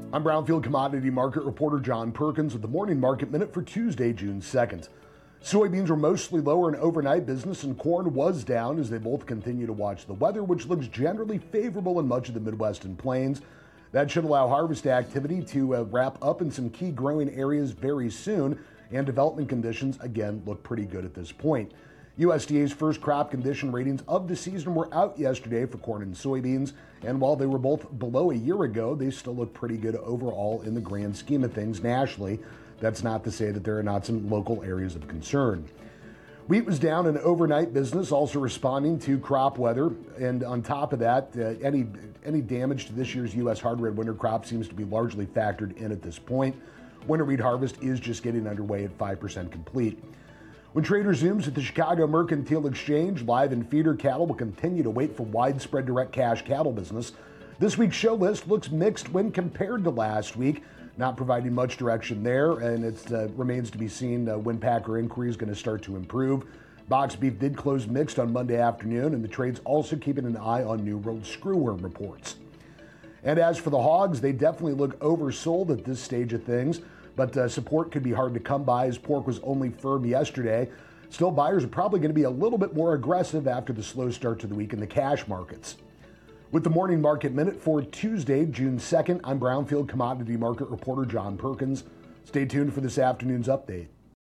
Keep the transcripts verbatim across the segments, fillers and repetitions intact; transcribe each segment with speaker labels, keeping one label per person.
Speaker 1: I'm Brownfield commodity market reporter John Perkins with the Morning Market Minute for Tuesday, June second. Soybeans were mostly lower in overnight business and corn was down as they both continue to watch the weather, which looks generally favorable in much of the Midwest and Plains. That should allow harvest activity to uh, wrap up in some key growing areas very soon, and development conditions again look pretty good at this point. U S D A's first crop condition ratings of the season were out yesterday for corn and soybeans, and while they were both below a year ago, they still look pretty good overall in the grand scheme of things nationally. That's not to say that there are not some local areas of concern. Wheat was down in overnight business, also responding to crop weather, and on top of that, uh, any any damage to this year's U S hard red winter crop seems to be largely factored in at this point. Winter wheat harvest is just getting underway at five percent complete. When trade resumes at the Chicago Mercantile Exchange, live and feeder cattle will continue to wait for widespread direct cash cattle business. This week's show list looks mixed when compared to last week, not providing much direction there, and it uh, remains to be seen uh, when packer inquiry is going to start to improve. Box beef did close mixed on Monday afternoon, and the trade's also keeping an eye on New World screwworm reports. And as for the hogs, they definitely look oversold at this stage of things, but uh, support could be hard to come by as pork was only firm yesterday. Still, buyers are probably going to be a little bit more aggressive after the slow start to the week in the cash markets. With the Morning Market Minute for Tuesday, June second, I'm Brownfield commodity market reporter John Perkins. Stay tuned for this afternoon's update.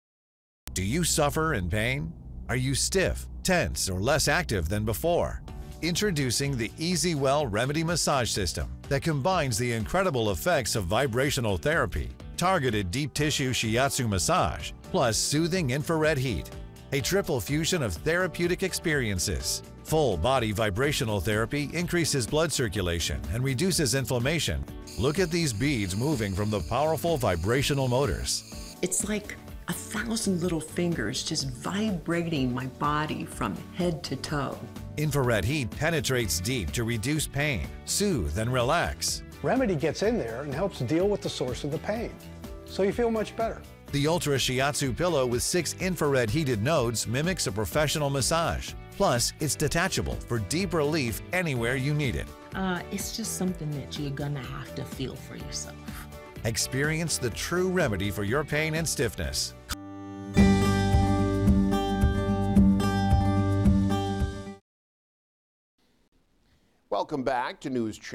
Speaker 2: Do you suffer in pain? Are you stiff, tense, or less active than before? Introducing the EasyWell Remedy Massage System that combines the incredible effects of vibrational therapy, targeted deep tissue shiatsu massage, plus soothing infrared heat. A triple fusion of therapeutic experiences. Full body vibrational therapy increases blood circulation and reduces inflammation. Look at these beads moving from the powerful vibrational motors.
Speaker 3: It's like a thousand little fingers just vibrating my body from head to toe.
Speaker 2: Infrared heat penetrates deep to reduce pain, soothe, and relax.
Speaker 4: Remedy gets in there and helps deal with the source of the pain, so you feel much better.
Speaker 2: The Ultra Shiatsu pillow with six infrared heated nodes mimics a professional massage. Plus, it's detachable for deep relief anywhere you need it.
Speaker 5: Uh, it's just something that you're gonna have to feel for yourself.
Speaker 2: Experience the true remedy for your pain and stiffness.
Speaker 6: Welcome back to News Channel.